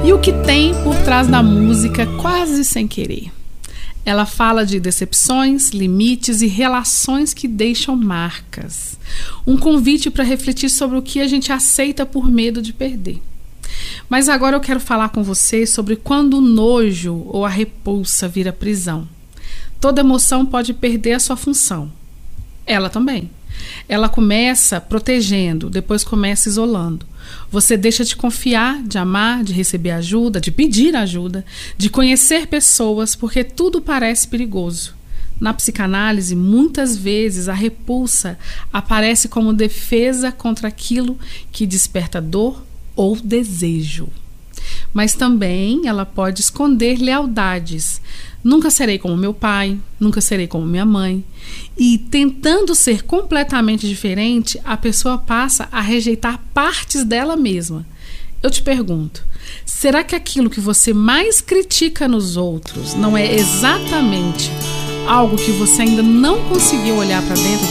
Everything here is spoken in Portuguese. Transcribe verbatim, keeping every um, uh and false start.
E o que tem por trás da música Quase Sem Querer? Ela fala de decepções, limites e relações que deixam marcas. Um convite para refletir sobre o que a gente aceita por medo de perder. Mas agora eu quero falar com você sobre quando o nojo ou a repulsa vira prisão. Toda emoção pode perder a sua função. Ela também. Ela começa protegendo, depois começa isolando. Você deixa de confiar, de amar, de receber ajuda, de pedir ajuda, de conhecer pessoas, porque tudo parece perigoso. Na psicanálise, muitas vezes a repulsa aparece como defesa contra aquilo que desperta dor ou desejo. Mas também ela pode esconder lealdades. Nunca serei como meu pai, nunca serei como minha mãe. E tentando ser completamente diferente, a pessoa passa a rejeitar partes dela mesma. Eu te pergunto, será que aquilo que você mais critica nos outros não é exatamente algo que você ainda não conseguiu olhar para dentro